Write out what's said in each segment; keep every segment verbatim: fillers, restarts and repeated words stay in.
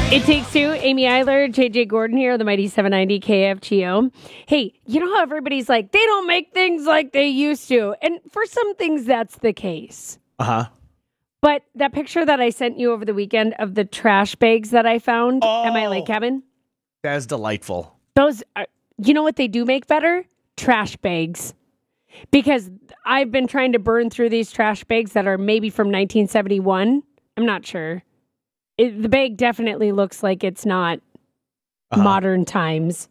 It Takes Two, Amy Eiler, J J Gordon here, the Mighty seven ninety K F G O. Hey, you know how everybody's like, they don't make things like they used to. And for some things, that's the case. Uh-huh. But that picture that I sent you over the weekend of the trash bags that I found oh, at my lake cabin. That is delightful. Those are, you know what they do make better? Trash bags. Because I've been trying to burn through these trash bags that are maybe from nineteen seventy-one. I'm not sure. It, the bag definitely looks like it's not uh-huh. modern times.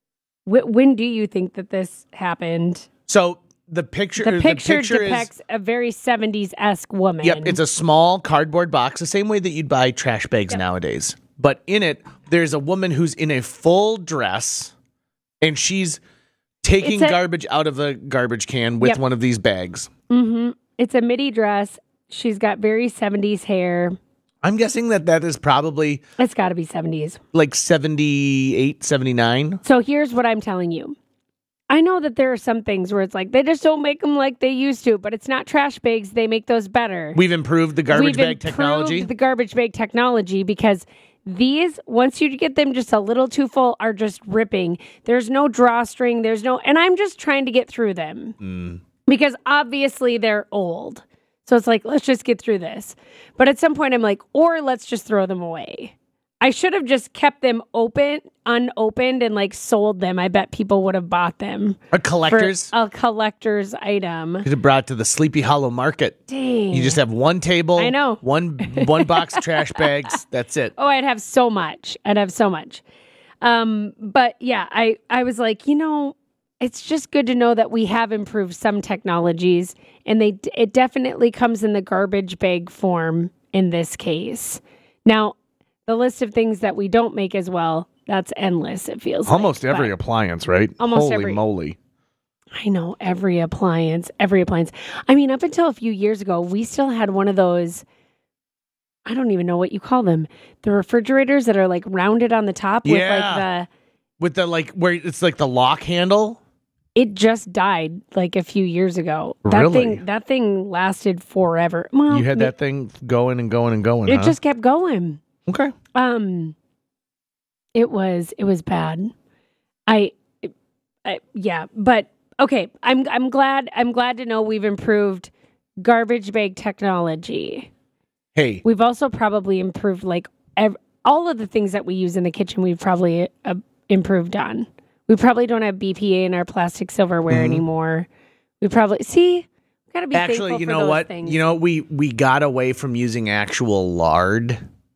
Wh- when do you think that this happened? So the picture, the picture, the picture depicts is, a very seventies-esque woman. Yep, it's a small cardboard box, the same way that you'd buy trash bags yep. nowadays. But in it, there's a woman who's in a full dress, and she's taking a, garbage out of a garbage can with yep. one of these bags. Mm-hmm. It's a midi dress. She's got very seventies hair. I'm guessing that that is probably... It's got to be seventies. Like seventy-eight, seventy-nine. So here's what I'm telling you. I know that there are some things where it's like, they just don't make them like they used to, but it's not trash bags. They make those better. We've improved the garbage We've bag improved technology. the garbage bag technology because these, once you get them just a little too full, are just ripping. There's no drawstring. There's no... And I'm just trying to get through them. Mm. Because obviously they're old. So it's like, let's just get through this. But at some point I'm like, or let's just throw them away. I should have just kept them open, unopened, and like sold them. I bet people would have bought them. A collector's? A collector's item. You could have brought it to the Sleepy Hollow Market. Dang. You just have one table. I know. One, one box of trash bags. That's it. Oh, I'd have so much. I'd have so much. Um, but yeah, I, I was like, you know, it's just good to know that we have improved some technologies, and they it definitely comes in the garbage bag form in this case. Now, the list of things that we don't make as well, that's endless, it feels almost like, every appliance, right? Almost Holy every. moly. I know, every appliance, every appliance. I mean, up until a few years ago, we still had one of those, I don't even know what you call them, the refrigerators that are like rounded on the top yeah. with like the... With the like, where it's like the lock handle? It just died like a few years ago. That really? thing that thing lasted forever. Well, you had that thing going and going and going. It huh? just kept going. Okay. Um it was it was bad. I, I yeah, but okay, I'm I'm glad I'm glad to know we've improved garbage bag technology. Hey, we've also probably improved like ev- all of the things that we use in the kitchen. We've probably uh, improved on. We probably don't have B P A in our plastic silverware mm-hmm. anymore. We probably see. We gotta be actually. You for know those what? Things. You know we we got away from using actual lard,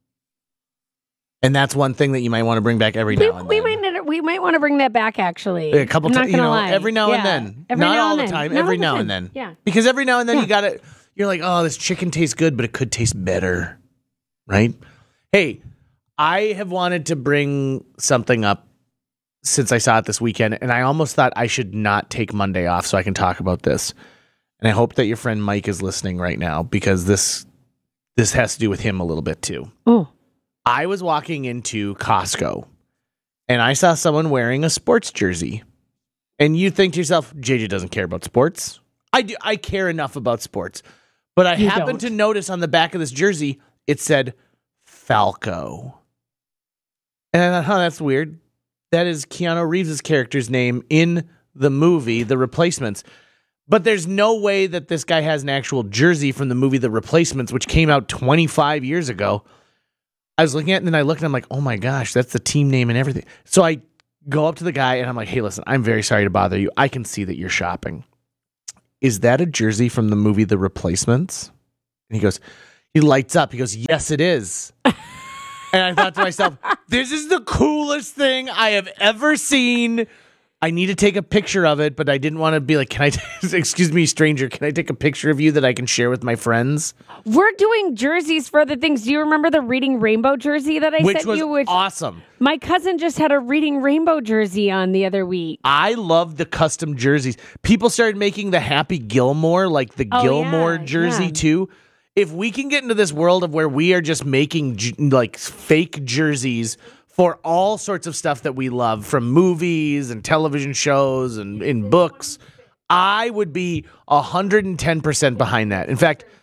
and that's one thing that you might want to bring back every we, now and we then. Might we might want to bring that back. Actually, a couple times. You know, lie. every now yeah. and then. Every Not now all and the then. time. Not every all the now time. and then. Yeah. Because every now and then yeah. you got to. You're like, oh, this chicken tastes good, but it could taste better, right? Hey, I have wanted to bring something up since I saw it this weekend, and I almost thought I should not take Monday off so I can talk about this. And I hope that your friend Mike is listening right now, because this this has to do with him a little bit too. Oh. I was walking into Costco, and I saw someone wearing a sports jersey. And you think to yourself, J J doesn't care about sports. I do. I care enough about sports. But I you happened don't. to notice on the back of this jersey, it said Falco. And I thought, oh, that's weird. That is Keanu Reeves' character's name in the movie, The Replacements. But there's no way that this guy has an actual jersey from the movie The Replacements, which came out twenty-five years ago. I was looking at it, and then I looked, and I'm like, oh my gosh, that's the team name and everything. So I go up to the guy, and I'm like, hey, listen, I'm very sorry to bother you. I can see that you're shopping. Is that a jersey from the movie The Replacements? And he goes, he lights up. He goes, yes, it is. And I thought to myself, this is the coolest thing I have ever seen. I need to take a picture of it, but I didn't want to be like, can I, t- excuse me, stranger, can I take a picture of you that I can share with my friends? We're doing jerseys for other things. Do you remember the Reading Rainbow jersey that I which sent was you? Which awesome. My cousin just had a Reading Rainbow jersey on the other week. I love the custom jerseys. People started making the Happy Gilmore, like the oh, Gilmore yeah, jersey yeah. too. If we can get into this world of where we are just making j- like fake jerseys for all sorts of stuff that we love, from movies and television shows and in books, I would be one hundred ten percent behind that. In fact,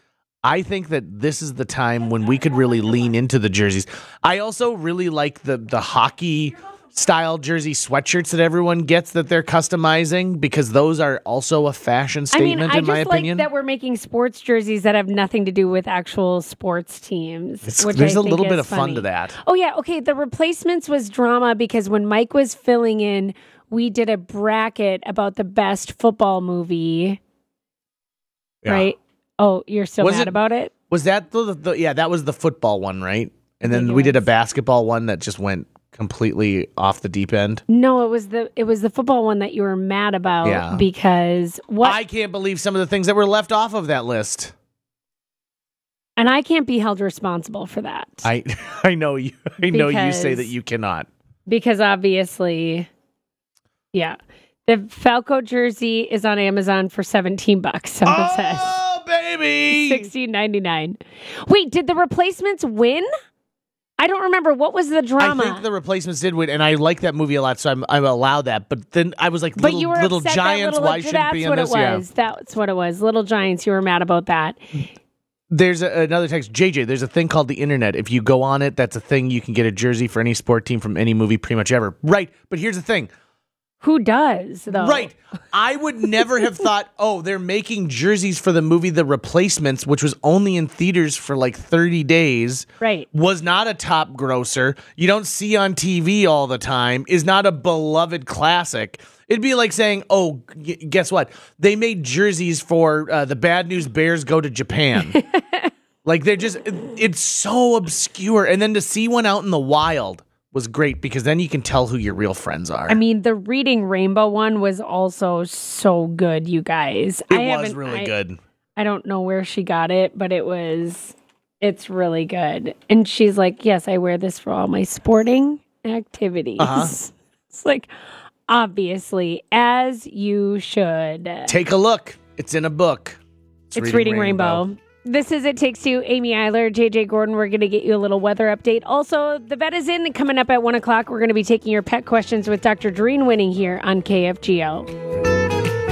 I think that this is the time when we could really lean into the jerseys. I also really like the the hockey style jersey sweatshirts that everyone gets that they're customizing, because those are also a fashion I mean, statement, I in my just like opinion. that we're making sports jerseys that have nothing to do with actual sports teams. It's- which there's I a think little bit is of fun funny. to that. Oh, yeah. Okay. The replacements was drama because when Mike was filling in, we did a bracket about the best football movie. Yeah. Right? Oh, you're still Was mad it- about it? Was that the, the yeah, that was the football one, right? And think then it we did a was. basketball one that just went completely off the deep end. No, it was the it was the football one that you were mad about Yeah. because what I can't believe some of the things that were left off of that list. and I can't be held responsible for that. I I know you I know you say Because- that you cannot. because obviously, yeah, the Falco jersey is on Amazon for seventeen bucks. So it says Oh baby. sixteen ninety nine. Wait, did the replacements win? I don't remember. What was the drama? I think the replacements did win, and I like that movie a lot, so I'm I'm allowed that. But then I was like, but little, you were little upset giants, that little, why shouldn't that's be in what this? it was. That's what it was. Little Giants. You were mad about that. Yeah. There's a, another text, J J. There's a thing called the internet. If you go on it, that's a thing. You can get a jersey for any sport team from any movie, pretty much ever. Right. But here's the thing. Who does though? Right. I would never have thought, oh, they're making jerseys for the movie The Replacements, which was only in theaters for like thirty days. Right. Was not a top grosser. You don't see on T V all the time. Is not a beloved classic. It'd be like saying, oh, g- guess what? They made jerseys for uh, the Bad News Bears Go to Japan. Like they're just, it- it's so obscure. And then to see one out in the wild was great, because then you can tell who your real friends are. I mean, the Reading Rainbow one was also so good, you guys. it I was haven't- really I- good. I don't know where she got it, but it was, it's really good. And she's like, yes, I wear this for all my sporting activities. Uh-huh. It's like, obviously, as you should. Take a look. It's in a book. It's Reading, Rainbow. This is It Takes Two. Amy Eiler, J J Gordon. We're going to get you a little weather update. Also, the vet is in. Coming up at one o'clock, we're going to be taking your pet questions with Doctor Doreen Winning here on K F G O.